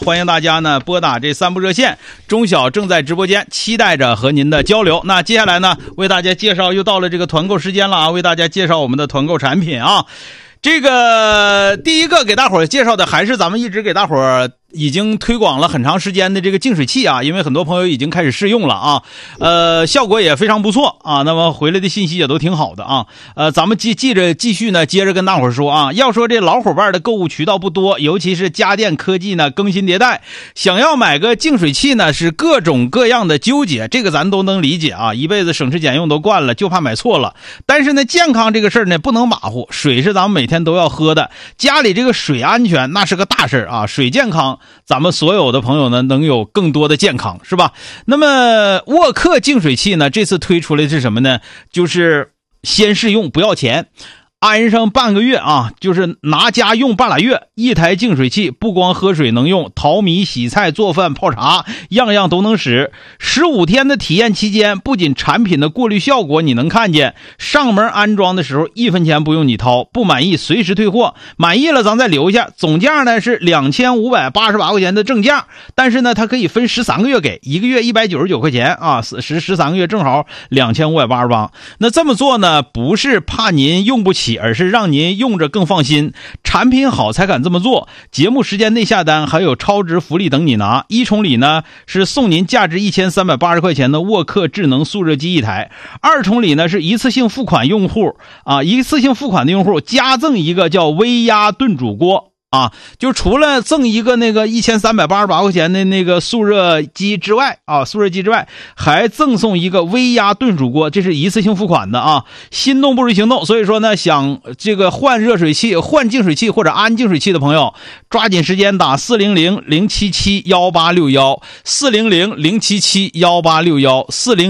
欢迎大家呢拨打这3部热线，中小正在直播间，期待着和您的交流。那接下来呢，为大家介绍，又到了这个团购时间了啊，为大家介绍我们的团购产品啊。这个第一个给大伙儿介绍的还是咱们一直给大伙儿已经推广了很长时间的这个净水器啊，因为很多朋友已经开始试用了啊，效果也非常不错啊，那么回来的信息也都挺好的啊，咱们继续呢，接着跟大伙儿说啊，要说这老伙伴的购物渠道不多，尤其是家电科技呢更新迭代，想要买个净水器呢是各种各样的纠结，这个咱都能理解啊，一辈子省吃俭用都惯了，就怕买错了。但是呢，健康这个事儿呢不能马虎，水是咱们每天都要喝的，家里这个水安全那是个大事啊，水健康，咱们所有的朋友呢能有更多的健康，是吧？那么沃克净水器呢，这次推出来是什么呢？就是先试用不要钱，安上半个月啊，就是拿家用半拉月，一台净水器不光喝水能用，淘米、洗菜、做饭、泡茶，样样都能使。15天的体验期间，不仅产品的过滤效果你能看见，上门安装的时候1分钱不用你掏，不满意随时退货，满意了咱再留下。总价呢是2588块钱的正价，但是呢它可以分13个月给，一个月199块钱啊，13个月正好2588。那这么做呢，不是怕您用不起，而是让您用着更放心，产品好才敢这么做。节目时间内下单还有超值福利等你拿，一重礼呢是送您价值1380块钱的沃克智能速热机一台，二重礼呢是一次性付款的用户加赠一个叫微压炖煮锅啊，就除了赠一个那个1388块钱的那个速热机之外，还赠送一个微压炖煮锅，这是一次性付款的啊。心动不如行动，所以说呢，想这个换热水器、换净水器或者安净水器的朋友，抓紧时间打400-077-1861 400-077-1861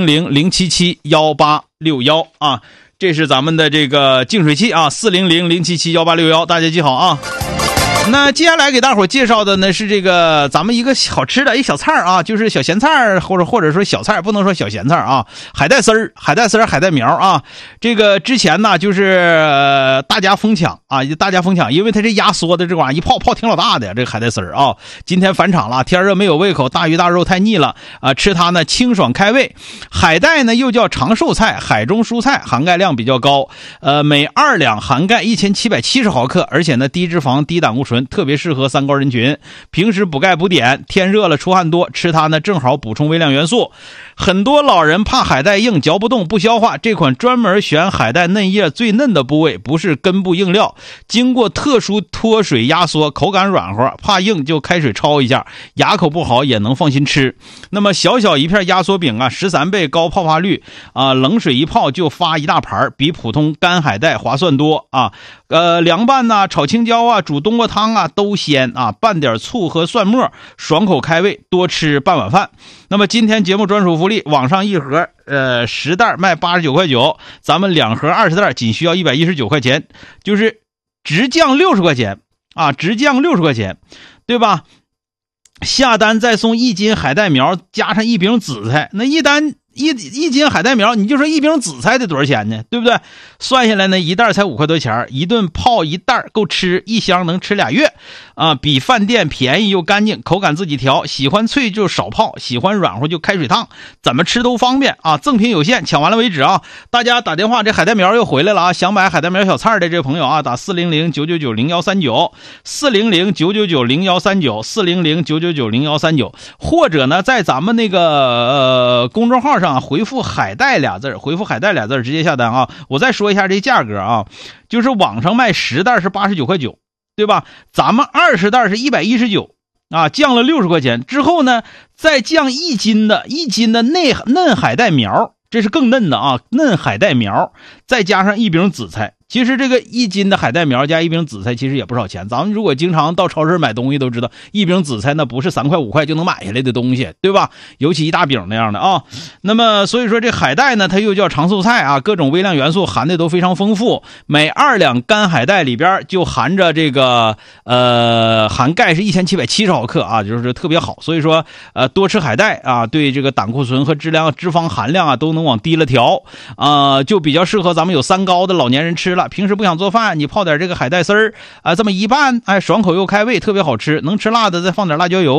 400-077-1861啊，这是咱们的这个净水器啊，400-077-1861，大家记好啊。那接下来给大伙介绍的呢是这个咱们一个好吃的一小菜啊，就是小咸菜或者说小菜，不能说小咸菜啊，海带丝儿、海带苗啊。这个之前呢就是大家疯抢，因为它这压缩的这玩意儿一泡挺老大的这个海带丝儿啊。今天返场了，天热没有胃口，大鱼大肉太腻了啊，吃它呢清爽开胃。海带呢又叫长寿菜，海中蔬菜，含钙量比较高，每2两含钙1770毫克，而且呢低脂肪低胆固醇，特别适合三高人群，平时补钙补碘，天热了出汗多，吃它呢正好补充微量元素。很多老人怕海带硬，嚼不动不消化，这款专门选海带嫩叶最嫩的部位，不是根部硬料，经过特殊脱水压缩，口感软和，怕硬就开水焯一下，牙口不好也能放心吃。那么小小一片压缩饼啊，13倍高泡发率啊，冷水一泡就发一大盘，比普通干海带划算多啊。凉拌呐、炒青椒啊、煮冬瓜汤啊都鲜啊，拌点醋和蒜末，爽口开胃，多吃半碗饭。那么今天节目专属福利，网上一盒10袋卖89块9，咱们2盒20袋仅需要119块钱，就是直降60块钱啊，直降60块钱，对吧？下单再送1斤海带苗加上1饼紫菜，那一斤海带苗，你就说1饼紫菜得多少钱呢？对不对？算下来呢，一袋才5块多钱，一顿泡一袋够吃，一箱能吃2月啊，比饭店便宜又干净，口感自己调，喜欢脆就少泡，喜欢软和就开水烫，怎么吃都方便啊！赠品有限，抢完了为止啊！大家打电话，这海带苗又回来了啊！想买海带苗小菜的这朋友啊，打400-999-0139 400-999-0139 400-999-0139，或者呢，在咱们那个公众号上回复海带俩字，直接下单啊！我再说一下这价格啊，就是网上卖10袋是89块9，对吧？咱们20袋是119啊，降了60块钱之后呢，再降1斤的嫩海带苗，这是更嫩的啊，嫩海带苗，再加上1饼紫菜。其实这个1斤的海带苗加1饼紫菜其实也不少钱，咱们如果经常到超市买东西都知道，1饼紫菜那不是3块5块就能买下来的东西，对吧？尤其一大饼那样的啊。那么所以说这海带呢，它又叫长寿菜啊，各种微量元素含的都非常丰富，每2两干海带里边就含着这个含钙是1770毫克啊，就是特别好。所以说多吃海带啊，对这个胆固醇和脂肪含量啊都能往低了调啊，就比较适合咱们有三高的老年人吃了。平时不想做饭，你泡点这个海带丝儿啊，这么一拌，哎，爽口又开胃，特别好吃。能吃辣的再放点辣椒油。